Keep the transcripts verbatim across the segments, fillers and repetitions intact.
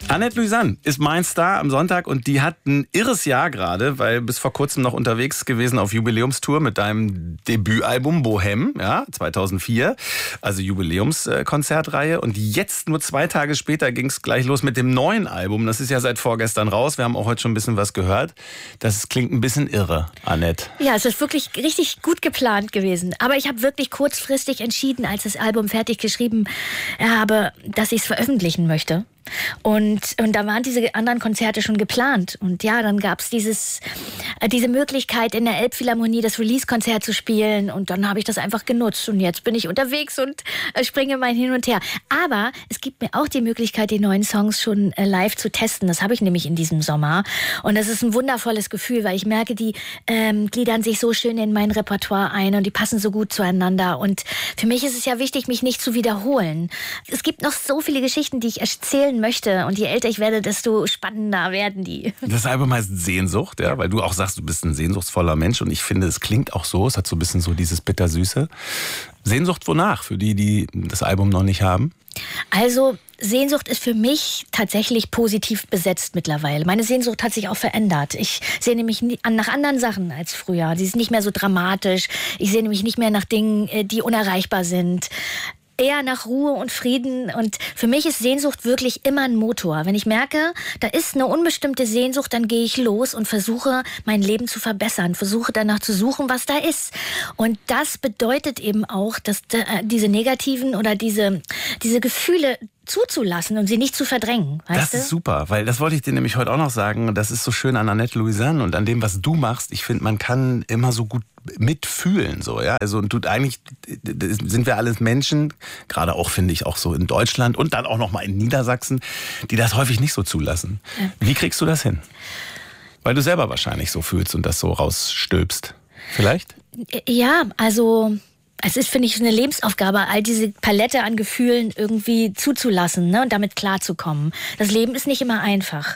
Annette Louisanne ist mein Star am Sonntag und die hat ein irres Jahr gerade, weil bis vor kurzem noch unterwegs gewesen auf Jubiläumstour mit deinem Debütalbum Bohem, ja, zweitausendvier, also Jubiläumskonzertreihe. Und jetzt, nur zwei Tage später, ging es gleich los mit dem neuen Album. Das ist ja seit vorgestern raus. Wir haben auch heute schon ein bisschen was gehört. Das klingt ein bisschen irre, Annette. Ja, es ist wirklich richtig gut geplant gewesen. Aber ich habe wirklich kurzfristig entschieden, als das Album fertig geschrieben habe, dass ich es veröffentlichen möchte. Und, und da waren diese anderen Konzerte schon geplant. Und ja, dann gab es dieses, äh, diese Möglichkeit, in der Elbphilharmonie das Release-Konzert zu spielen. Und dann habe ich das einfach genutzt. Und jetzt bin ich unterwegs und äh, springe mein hin und her. Aber es gibt mir auch die Möglichkeit, die neuen Songs schon äh, live zu testen. Das habe ich nämlich in diesem Sommer. Und das ist ein wundervolles Gefühl, weil ich merke, die ähm, gliedern sich so schön in mein Repertoire ein und die passen so gut zueinander. Und für mich ist es ja wichtig, mich nicht zu wiederholen. Es gibt noch so viele Geschichten, die ich erzählen möchte. Und je älter ich werde, desto spannender werden die. Das Album heißt Sehnsucht, ja, weil du auch sagst, du bist ein sehnsuchtsvoller Mensch. Und ich finde, es klingt auch so. Es hat so ein bisschen so dieses Bittersüße. Sehnsucht wonach? Für die, die das Album noch nicht haben? Also Sehnsucht ist für mich tatsächlich positiv besetzt mittlerweile. Meine Sehnsucht hat sich auch verändert. Ich sehne mich nach anderen Sachen als früher. Sie ist nicht mehr so dramatisch. Ich sehne mich nicht mehr nach Dingen, die unerreichbar sind. Eher nach Ruhe und Frieden. Und für mich ist Sehnsucht wirklich immer ein Motor. Wenn ich merke, da ist eine unbestimmte Sehnsucht, dann gehe ich los und versuche, mein Leben zu verbessern. Versuche danach zu suchen, was da ist. Und das bedeutet eben auch, dass diese negativen oder diese, diese Gefühle zuzulassen und sie nicht zu verdrängen. Weißt das du? ist super, weil das wollte ich dir nämlich heute auch noch sagen. Das ist so schön an Annette Louisanne und an dem, was du machst. Ich finde, man kann immer so gut mitfühlen, so, ja. Also, und du, eigentlich sind wir alles Menschen, gerade auch, finde ich, auch so in Deutschland und dann auch noch mal in Niedersachsen, die das häufig nicht so zulassen. Ja. Wie kriegst du das hin? Weil du selber wahrscheinlich so fühlst und das so rausstülpst. Vielleicht? Ja, also es ist, finde ich, eine Lebensaufgabe, all diese Palette an Gefühlen irgendwie zuzulassen, ne, und damit klarzukommen. Das Leben ist nicht immer einfach.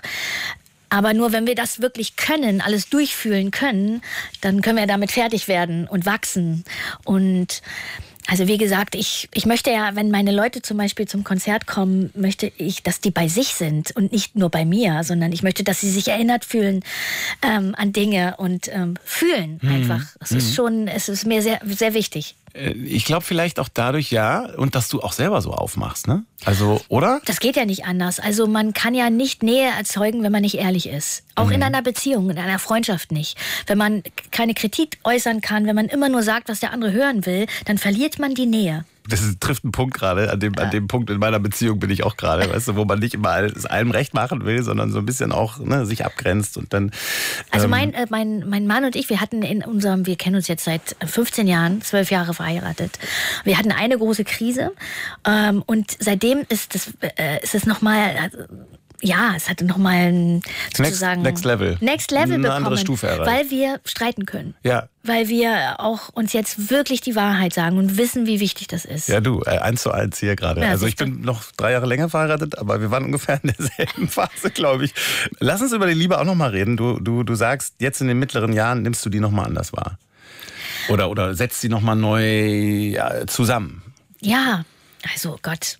Aber nur wenn wir das wirklich können, alles durchfühlen können, dann können wir damit fertig werden und wachsen. Und also wie gesagt, ich, ich möchte ja, wenn meine Leute zum Beispiel zum Konzert kommen, möchte ich, dass die bei sich sind und nicht nur bei mir, sondern ich möchte, dass sie sich erinnert fühlen ähm, an Dinge und ähm, fühlen einfach. Es mhm. ist schon, es ist mir sehr, sehr wichtig. Ich glaube vielleicht auch dadurch, ja, und dass du auch selber so aufmachst, ne? Also, oder? Das geht ja nicht anders. Also man kann ja nicht Nähe erzeugen, wenn man nicht ehrlich ist. Auch mhm. in einer Beziehung, in einer Freundschaft nicht. Wenn man keine Kritik äußern kann, wenn man immer nur sagt, was der andere hören will, dann verliert man die Nähe. Das ist, trifft einen Punkt gerade, an dem, an dem Punkt in meiner Beziehung bin ich auch gerade, weißt du, wo man nicht immer alles allem recht machen will, sondern so ein bisschen auch, ne, sich abgrenzt und dann... Ähm also mein, äh, mein, mein Mann und ich, wir hatten in unserem, wir kennen uns jetzt seit fünfzehn Jahren, zwölf Jahre verheiratet. Wir hatten eine große Krise ähm, und seitdem ist es äh, ist es nochmal... Also, ja, es hatte nochmal ein sozusagen Next, next Level. Next Level eine bekommen, andere Stufe erreicht. Weil wir streiten können. Ja. Weil wir auch uns jetzt wirklich die Wahrheit sagen und wissen, wie wichtig das ist. Ja, du, äh, eins zu eins hier gerade. Ja, also ich bin noch drei Jahre länger verheiratet, aber wir waren ungefähr in derselben Phase, glaube ich. Lass uns über die Liebe auch nochmal reden. Du, du, du sagst, jetzt in den mittleren Jahren nimmst du die nochmal anders wahr. Oder, oder setzt sie nochmal neu ja, zusammen. Ja, also Gott...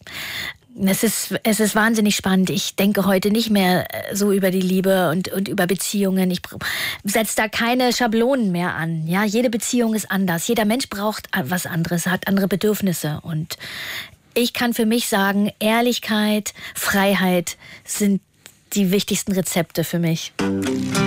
Es ist, es ist wahnsinnig spannend. Ich denke heute nicht mehr so über die Liebe und, und über Beziehungen. Ich setze da keine Schablonen mehr an. Ja, jede Beziehung ist anders. Jeder Mensch braucht was anderes, hat andere Bedürfnisse. Und ich kann für mich sagen, Ehrlichkeit, Freiheit sind die wichtigsten Rezepte für mich.